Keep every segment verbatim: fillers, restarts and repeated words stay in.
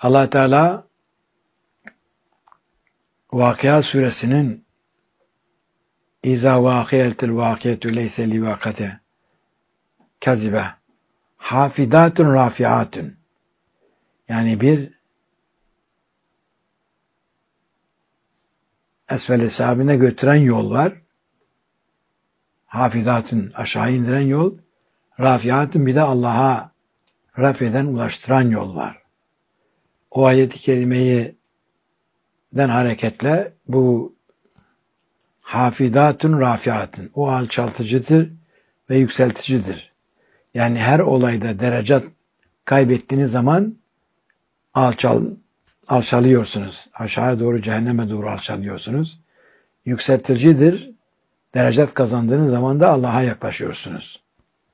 Allah Teala Vakıa suresinin İza vâkiyetil vâkiyetü leyse li vakate kazibe hafidatun rafiatun, yani bir esfel hesabine götüren yol var. Hafidatun, aşağı indiren yol. Rafiatun, bir de Allah'a rafeden ulaştıran yol var. O ayet-i kerimeyi den hareketle bu hafidatun rafiatun, o alçaltıcıdır ve yükselticidir. Yani her olayda derecat kaybettiğiniz zaman alçal, alçalıyorsunuz. Aşağıya doğru, cehenneme doğru alçalıyorsunuz. Yükselticidir. Derecat kazandığınız zaman da Allah'a yaklaşıyorsunuz.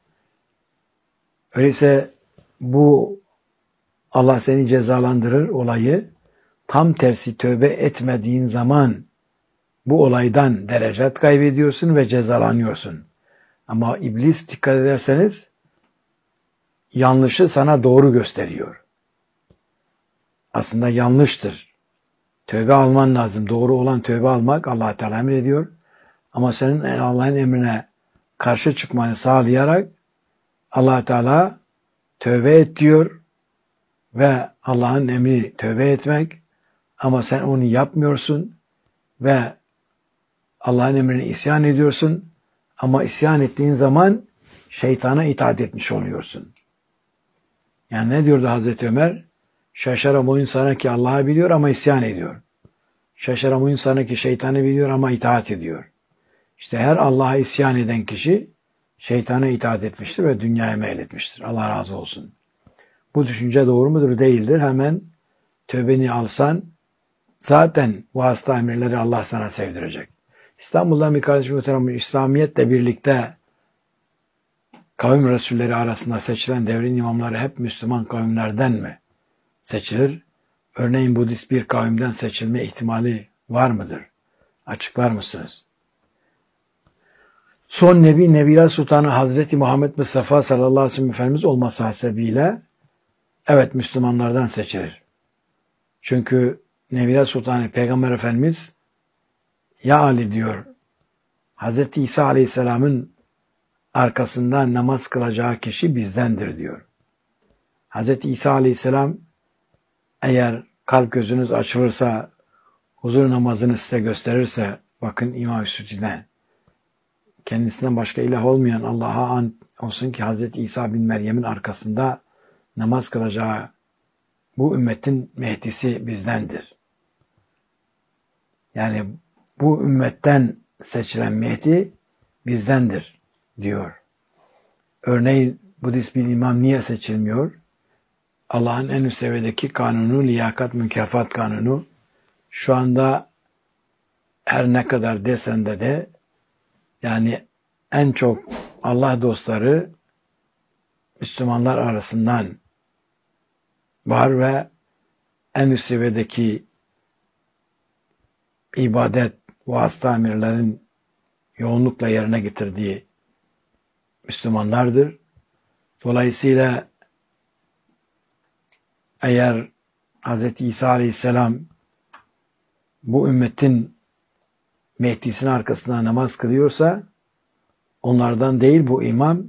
Öyleyse bu Allah seni cezalandırır olayı, tam tersi tövbe etmediğin zaman bu olaydan derecat kaybediyorsun ve cezalanıyorsun. Ama iblis, dikkat ederseniz, yanlışı sana doğru gösteriyor. Aslında yanlıştır. Tövbe alman lazım. Doğru olan tövbe almak, Allah Teala emrediyor. Ama senin Allah'ın emrine karşı çıkmanı sağlayarak Allah Teala tövbe et diyor ve Allah'ın emri tövbe etmek, ama sen onu yapmıyorsun ve Allah'ın emrine isyan ediyorsun, ama isyan ettiğin zaman şeytana itaat etmiş oluyorsun. Yani ne diyordu Hazreti Ömer? Şaşaram o insana ki Allah'ı biliyor ama isyan ediyor. Şaşaram o insana ki şeytanı biliyor ama itaat ediyor. İşte her Allah'a isyan eden kişi şeytana itaat etmiştir ve dünyaya meyletmiştir. Allah razı olsun. Bu düşünce doğru mudur? Değildir. Hemen tövbeni alsan zaten vasıta emirleri Allah sana sevdirecek. İstanbul'dan bir kardeşim muhterem, İslamiyetle birlikte kavim resulleri arasında seçilen devrin imamları hep Müslüman kavimlerden mi seçilir? Örneğin Budist bir kavimden seçilme ihtimali var mıdır? Açıklar mısınız? Son Nebi, Nebiler Sultanı Hazreti Muhammed Mustafa sallallahu aleyhi ve sellem Efendimiz olması hasebiyle evet Müslümanlardan seçilir. Çünkü Nebiler Sultanı Peygamber Efendimiz ya Ali diyor, Hazreti İsa Aleyhisselam'ın arkasından namaz kılacağı kişi bizdendir diyor. Hazreti İsa Aleyhisselam eğer kalp gözünüz açılırsa, huzur namazını size gösterirse, bakın İmam-ı Sütü'den, kendisinden başka ilah olmayan Allah'a ant olsun ki Hazreti İsa bin Meryem'in arkasında namaz kılacağı bu ümmetin Mehdisi bizdendir. Yani bu ümmetten seçilen Mehdi bizdendir diyor. Örneğin Budist bir imam niye seçilmiyor? Allah'ın en üst seviyedeki kanunu, liyakat mükafat kanunu, şu anda her ne kadar desen de de yani en çok Allah dostları Müslümanlar arasından var ve en üst seviyedeki ibadet vasıta emirlerin yoğunlukla yerine getirdiği Müslümanlardır. Dolayısıyla eğer Hz. İsa Aleyhisselam bu ümmetin Mehdi'sinin arkasında namaz kılıyorsa onlardan değil, bu imam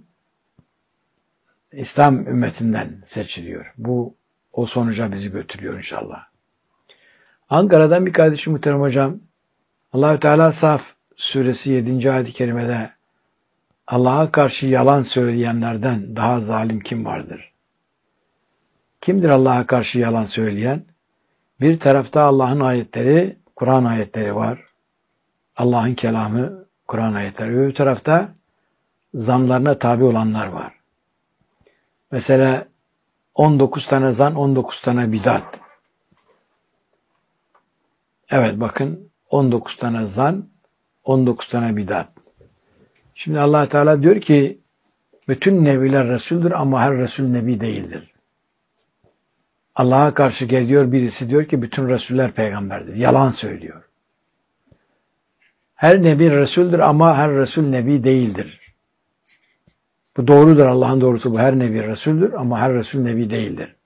İslam ümmetinden seçiliyor. Bu o sonuca bizi götürüyor inşallah. Ankara'dan bir kardeşim muhterem hocam, Allah-u Teala Saf suresi yedinci ayet-i kerimede Allah'a karşı yalan söyleyenlerden daha zalim kim vardır? Kimdir Allah'a karşı yalan söyleyen? Bir tarafta Allah'ın ayetleri, Kur'an ayetleri var. Allah'ın kelamı, Kur'an ayetleri. Öbür tarafta zanlarına tabi olanlar var. Mesela on dokuz tane zan, on dokuz tane bidat. Evet bakın, on dokuz tane zan, on dokuz tane bidat. Şimdi Allah Teala diyor ki bütün nebiler Resul'dür ama her Resul Nebi değildir. Allah'a karşı geliyor birisi, diyor ki bütün Resuller peygamberdir. Yalan söylüyor. Her Nebi Resul'dür ama her Resul Nebi değildir. Bu doğrudur, Allah'ın doğrusu bu. Her Nebi Resul'dür ama her Resul Nebi değildir.